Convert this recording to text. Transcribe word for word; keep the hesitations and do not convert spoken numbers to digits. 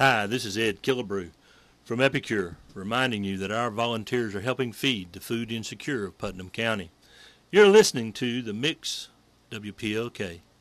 Hi, this is Ed Killebrew from Epicure, reminding you that our volunteers are helping feed the food insecure of Putnam County. You're listening to The Mix, W P L K.